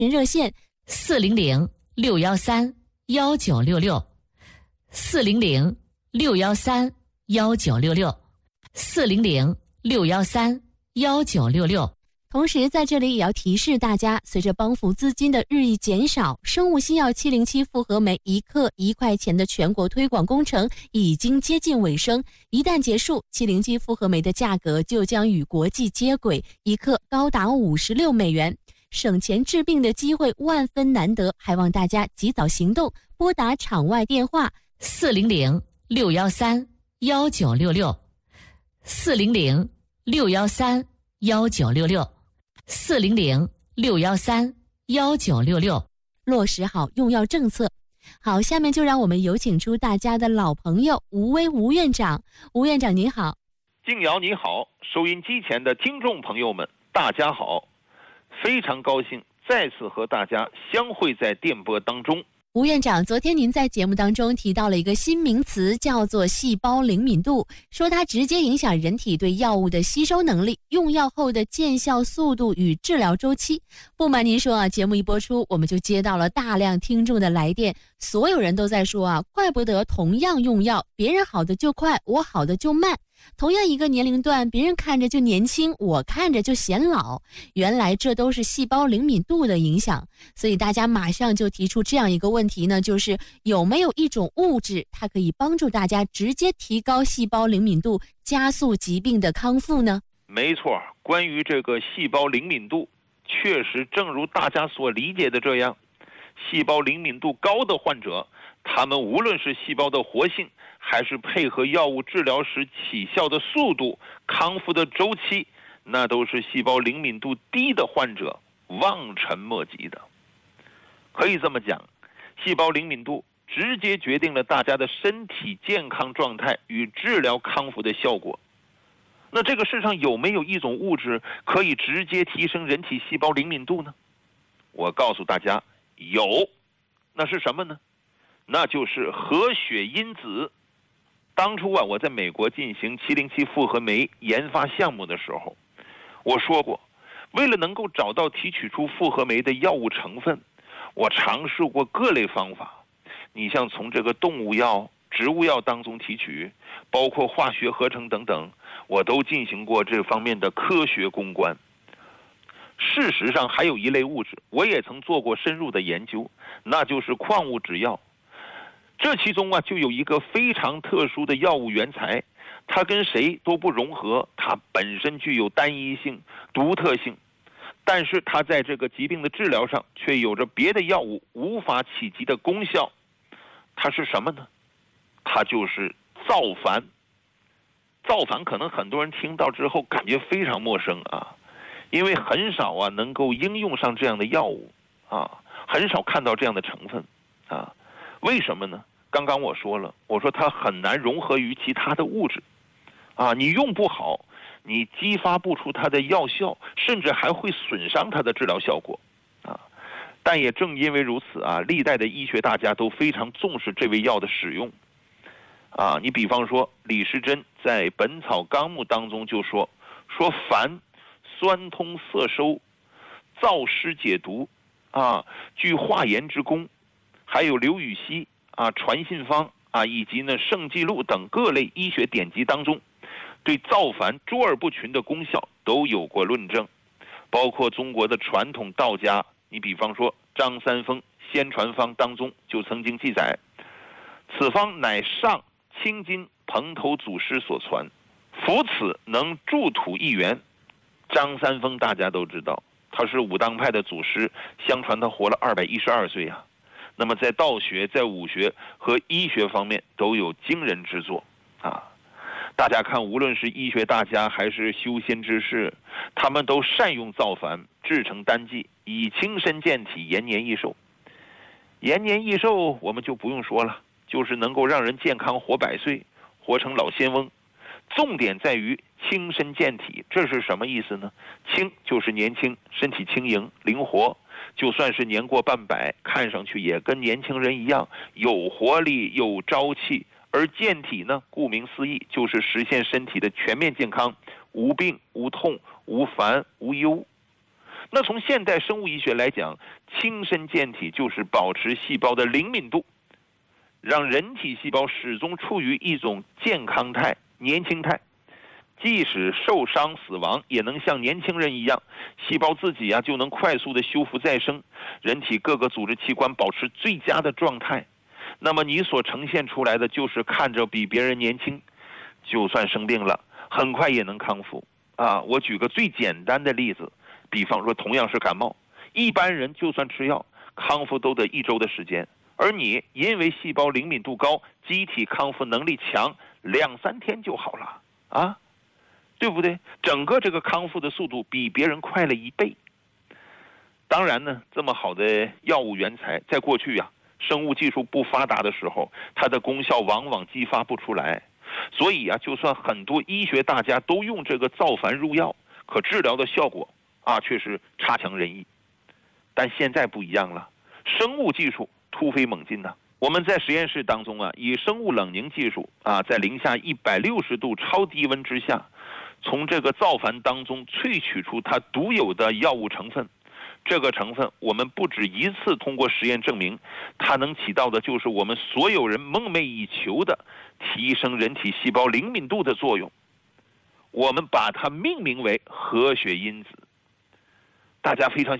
热线400-613-1966，400-613-1966。同时在这里也要提示大家，随着帮扶资金的日益减少，生物新药707复合酶1克1块钱的全国推广工程已经接近尾声。一旦结束，707复合酶的价格就将与国际接轨，1克高达56美元，省钱治病的机会万分难得，还望大家及早行动，拨打场外电话400-613-1966，400-613-1966，400-613-1966，落实好用药政策。好，下面就让我们有请出大家的老朋友吴威吴院长。吴院长您好。 静瑶你好，收音机前的听众朋友们大家好，非常高兴再次和大家相会在电波当中。 吴院长，昨天您在节目当中提到了一个新名词，叫做细胞灵敏度，说它直接影响人体对药物的吸收能力、用药后的见效速度与治疗周期。不瞒您说啊，节目一播出，我们就接到了大量听众的来电，所有人都在说啊，怪不得同样用药，别人好的就快，我好的就慢。同样一个年龄段，别人看着就年轻，我看着就显老，原来这都是细胞灵敏度的影响。所以大家马上就提出这样一个问题呢，就是有没有一种物质，它可以帮助大家直接提高细胞灵敏度，加速疾病的康复呢？ 没错，关于这个细胞灵敏度，确实正如大家所理解的这样，细胞灵敏度高的患者，他们无论是细胞的活性，还是配合药物治疗时起效的速度、康复的周期，那都是细胞灵敏度低的患者望尘莫及的。可以这么讲，细胞灵敏度直接决定了大家的身体健康状态与治疗康复的效果。那这个世上有没有一种物质可以直接提升人体细胞灵敏度呢？我告诉大家，有。那是什么呢？那就是核血因子。当初啊，我在美国进行707复合酶研发项目的时候，我说过，为了能够找到提取出复合酶的药物成分，我尝试过各类方法。你像从这个动物药、植物药当中提取，包括化学合成等等，我都进行过这方面的科学攻关。事实上，还有一类物质，我也曾做过深入的研究，那就是矿物质药。这其中啊，就有一个非常特殊的药物原材，它跟谁都不融合，它本身具有单一性、独特性，但是它在这个疾病的治疗上却有着别的药物无法企及的功效。它是什么呢？它就是造矾。造矾可能很多人听到之后感觉非常陌生啊，因为很少啊能够应用上这样的药物啊，很少看到这样的成分啊。为什么呢？刚刚我说了，我说它很难融合于其他的物质啊，你用不好，你激发不出它的药效，甚至还会损伤它的治疗效果啊。但也正因为如此啊，历代的医学大家都非常重视这味药的使用啊。你比方说李时珍在《本草纲目》当中就说矾酸通涩收，燥湿解毒啊，具化炎之功。还有刘禹锡啊、传信方啊，以及呢圣记录等各类医学典籍当中，对造矾卓尔不群的功效都有过论证。包括中国的传统道家，你比方说张三丰《仙传方》当中就曾经记载，此方乃上青金蓬头祖师所传，服此能助土一元。张三丰大家都知道，他是武当派的祖师，相传他活了212岁啊。那么在道学、在武学和医学方面都有惊人之作啊！大家看，无论是医学大家还是修仙之士，他们都善用造矾制成丹剂，以轻身健体，延年益寿。延年益寿我们就不用说了，就是能够让人健康活100岁，活成老仙翁。重点在于轻身健体，这是什么意思呢？轻就是年轻，身体轻盈灵活，就算是年过半百，看上去也跟年轻人一样，有活力有朝气。而健体呢，顾名思义，就是实现身体的全面健康，无病无痛无烦无忧。 那从现代生物医学来讲，亲身健体就是保持细胞的灵敏度，让人体细胞始终处于一种健康态、年轻态，即使受伤死亡，也能像年轻人一样，细胞自己就能快速的修复再生，人体各个组织器官保持最佳的状态。那么你所呈现出来的就是看着比别人年轻，就算生病了，很快也能康复我举个最简单的例子，比方说同样是感冒，一般人就算吃药，康复都得1周的时间，而你因为细胞灵敏度高，机体康复能力强，2、3天就好了对不对？整个这个康复的速度比别人快了1倍。当然呢，这么好的药物原材，在过去生物技术不发达的时候，它的功效往往激发不出来。所以就算很多医学大家都用这个造凡入药，可治疗的效果却是差强人意。但现在不一样了，生物技术突飞猛进呢。我们在实验室当中以生物冷凝技术在零下160度超低温之下，从这个造凡当中萃取出它独有的药物成分。这个成分我们不止一次通过实验证明，它能起到的就是我们所有人梦寐以求的提升人体细胞灵敏度的作用。我们把它命名为和血因子。大家非常